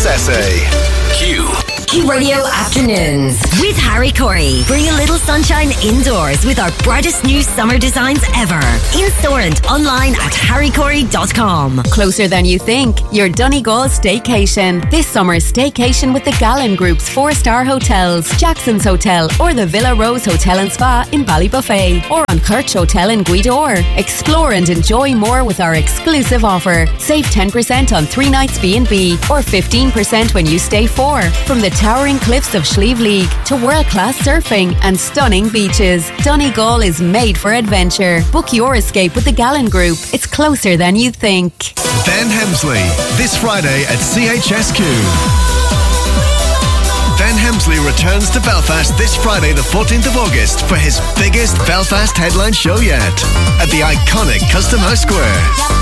Q. Q Radio Afternoons with Harry Corey. Bring a little sunshine indoors with our brightest new summer designs ever. In store and online at harrycorey.com. Closer than you think. Your Donegal Staycation. This summer, staycation with the Gallen Group's 4-star hotels, Jackson's Hotel, or the Villa Rose Hotel and Spa in Ballybuffet, or on Kirch Hotel in Guidor. Explore and enjoy more with our exclusive offer. Save 10% on 3 nights B&B, or 15% when you stay 4. From the towering cliffs of Slieve League to world-class surfing and stunning beaches, Donegal is made for adventure. Book your escape with the Gallen Group. It's closer than you think. Ben Hemsley, this Friday at CHSQ. Ben Hemsley returns to Belfast this Friday the 14th of August for his biggest Belfast headline show yet at the iconic Custom House Square.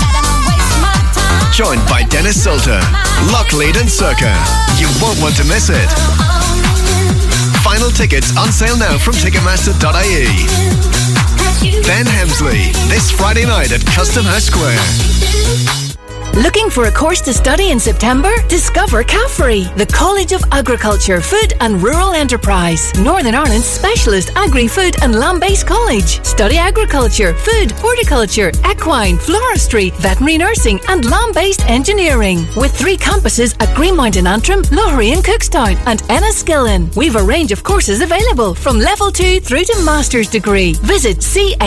Joined by Dennis Salter, Locklead and Circa. You won't want to miss it. Final tickets on sale now from Ticketmaster.ie. Ben Hemsley, this Friday night at Custom House Square. Looking for a course to study in September? Discover CAFRE, the College of Agriculture, Food and Rural Enterprise, Northern Ireland's specialist agri-food and land-based college. Study agriculture, food, horticulture, equine, floristry, veterinary nursing and land-based engineering. With 3 campuses at Greenmount in Antrim, Loughery in Cookstown and Enniskillen. We've a range of courses available from level 2 through to master's degree. Visit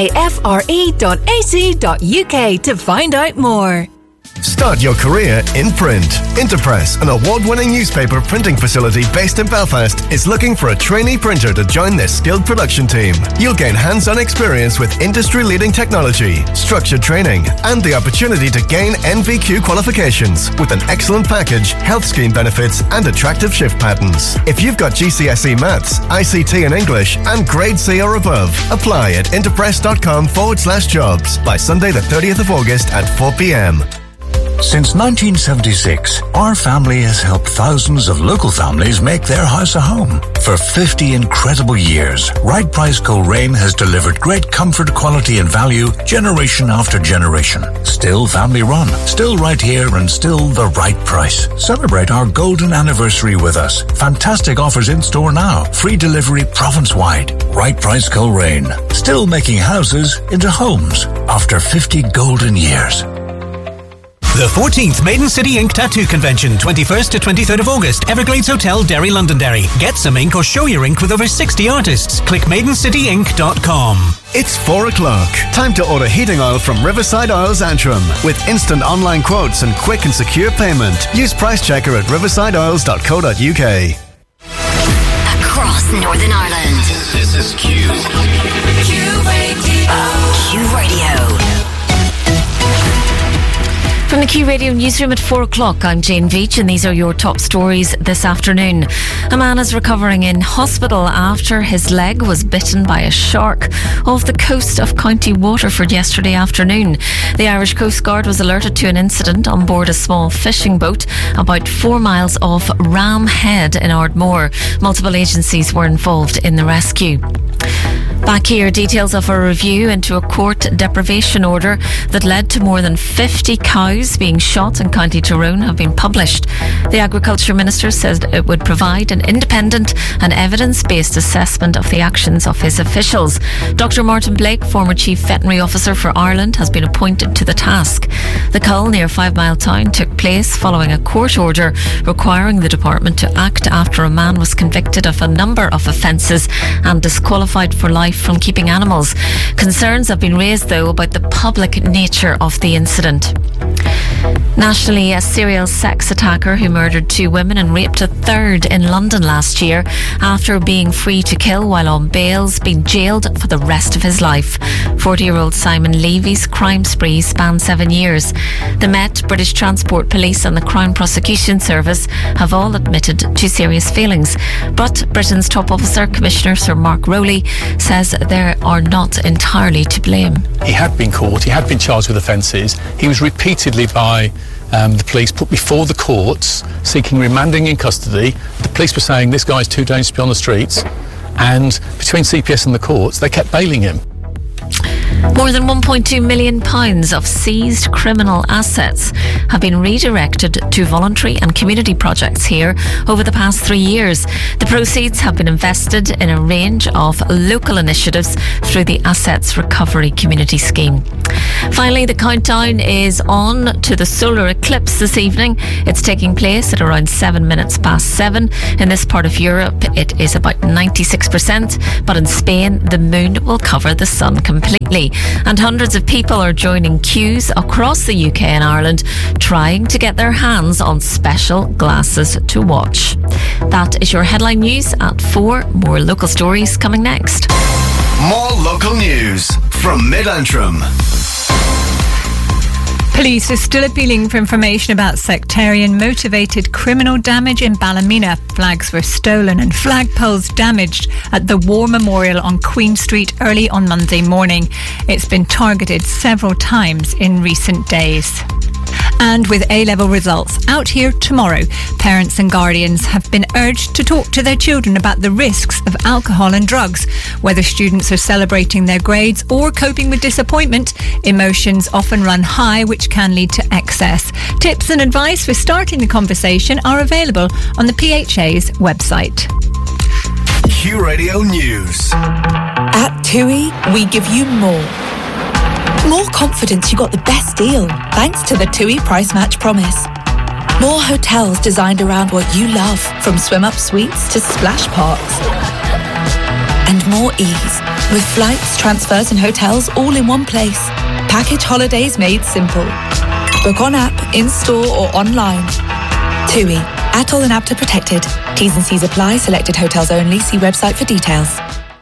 cafre.ac.uk to find out more. Start your career in print. Interpress, an award-winning newspaper printing facility based in Belfast, is looking for a trainee printer to join their skilled production team. You'll gain hands-on experience with industry-leading technology, structured training, and the opportunity to gain NVQ qualifications with an excellent package, health scheme benefits, and attractive shift patterns. If you've got GCSE Maths, ICT and English, and Grade C or above, apply at interpress.com/jobs by Sunday the 30th of August at 4 p.m. Since 1976, our family has helped thousands of local families make their house a home. For 50 incredible years, Right Price Coleraine has delivered great comfort, quality and value generation after generation. Still family run, still right here and still the right price. Celebrate our golden anniversary with us. Fantastic offers in store now. Free delivery province-wide. Right Price Coleraine. Still making houses into homes after 50 golden years. The 14th Maiden City Ink Tattoo Convention, 21st to 23rd of August, Everglades Hotel, Derry, Londonderry. Get some ink or show your ink with over 60 artists. Click maidencityink.com. It's 4 o'clock. Time to order heating oil from Riverside Oils Antrim. With instant online quotes and quick and secure payment. Use Price Checker at riversideoils.co.uk. Across Northern Ireland. This is Q. Q Radio. Q Radio. From the Q Radio newsroom at 4 o'clock, I'm Jane Veach and these are your top stories this afternoon. A man is recovering in hospital after his leg was bitten by a shark off the coast of County Waterford yesterday afternoon. The Irish Coast Guard was alerted to an incident on board a small fishing boat about 4 miles off Ram Head in Ardmore. Multiple agencies were involved in the rescue. Back here, details of a review into a court deprivation order that led to more than 50 cows being shot in County Tyrone have been published. The Agriculture Minister says it would provide an independent and evidence-based assessment of the actions of his officials. Dr. Martin Blake, former Chief Veterinary Officer for Ireland, has been appointed to the task. The cull near 5 Mile Town took place following a court order requiring the department to act after a man was convicted of a number of offences and disqualified for life from keeping animals. Concerns have been raised, though, about the public nature of the incident. Nationally, a serial sex attacker who murdered 2 women and raped a third in London last year after being free to kill while on bail's been jailed for the rest of his life. 40-year-old Simon Levy's crime spree spanned 7 years. The Met, British Transport Police and the Crown Prosecution Service have all admitted to serious failings. But Britain's top officer, Commissioner Sir Mark Rowley, says they are not entirely to blame. He had been caught, he had been charged with offences. He was repeatedly by the police put before the courts seeking remanding in custody. The police were saying this guy's too dangerous to be on the streets, and between CPS and the courts they kept bailing him. More than £1.2 million of seized criminal assets have been redirected to voluntary and community projects here over the past 3 years. The proceeds have been invested in a range of local initiatives through the Assets Recovery Community Scheme. Finally, the countdown is on to the solar eclipse this evening. It's taking place at around 7 minutes past 7. In this part of Europe, it is about 96%, but in Spain, the moon will cover the sun completely. And hundreds of people are joining queues across the UK and Ireland trying to get their hands on special glasses to watch. That is your headline news at 4. More local stories coming next. More local news from Mid-Antrim. Police are still appealing for information about sectarian-motivated criminal damage in Ballymena. Flags were stolen and flagpoles damaged at the War Memorial on Queen Street early on Monday morning. It's been targeted several times in recent days. And with A-level results out here tomorrow, parents and guardians have been urged to talk to their children about the risks of alcohol and drugs. Whether students are celebrating their grades or coping with disappointment, emotions often run high, which can lead to excess. Tips and advice for starting the conversation are available on the PHA's website. Q Radio News. At TUI, we give you more. More confidence you got the best deal, thanks to the TUI Price Match Promise. More hotels designed around what you love, from swim-up suites to splash parks. And more ease, with flights, transfers and hotels all in one place. Package holidays made simple. Book on app, in-store or online. TUI, ATOL and APTA protected. T's and C's apply, selected hotels only. See website for details.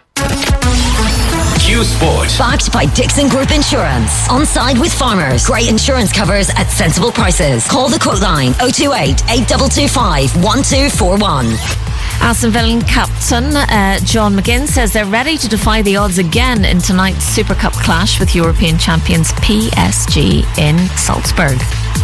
Q Sport. Backed by Dixon Group Insurance. On side with farmers. Great insurance covers at sensible prices. Call the quote line 028 8225 1241. Aston Villa captain John McGinn says they're ready to defy the odds again in tonight's Super Cup clash with European champions PSG in Salzburg.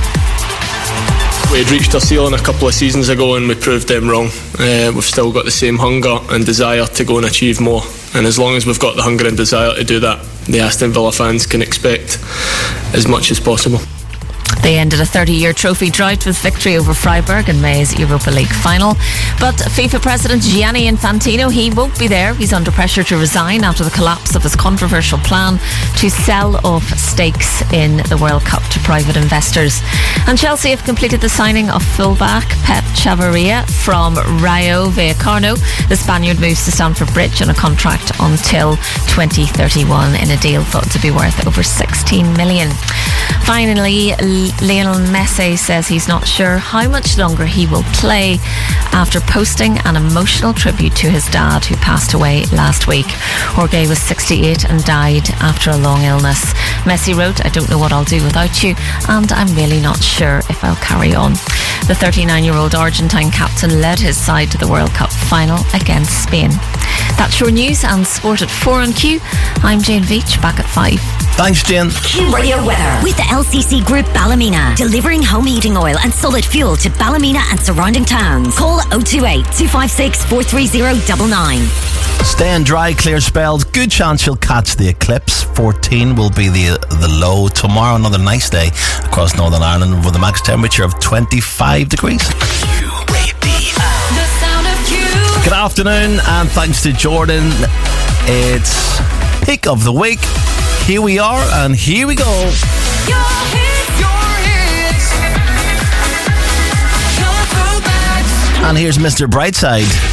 We had reached our ceiling a couple of seasons ago and we proved them wrong. We've still got the same hunger and desire to go and achieve more, and as long as we've got the hunger and desire to do that, the Aston Villa fans can expect as much as possible. They ended a 30-year trophy drought with victory over Freiburg in May's Europa League final. But FIFA President Gianni Infantino, he won't be there. He's under pressure to resign after the collapse of his controversial plan to sell off stakes in the World Cup to private investors. And Chelsea have completed the signing of fullback Pep Chavarria from Rayo Vallecano. The Spaniard moves to Stamford Bridge on a contract until 2031 in a deal thought to be worth over 16 million. Finally, Lionel Messi says he's not sure how much longer he will play after posting an emotional tribute to his dad, who passed away last week. Jorge was 68 and died after a long illness. Messi wrote, "I don't know what I'll do without you, and I'm really not sure if I'll carry on." The 39-year-old Argentine captain led his side to the World Cup final against Spain. That's your news and sport at 4 on Q. I'm Jane Veach, back at 5. Thanks, Jane. Q Radio weather with the LCC Group Ballymena, delivering home heating oil and solid fuel to Ballymena and surrounding towns. Call 028 256 43099. Staying dry, clear spells. Good chance you'll catch the eclipse. 14 will be the low. Tomorrow, another nice day across Northern Ireland with a max temperature of 25 degrees. Good afternoon, and thanks to Jordan, it's pick of the week. Here we are, and here we go. Your hits, your throwbacks. And here's Mr. Brightside.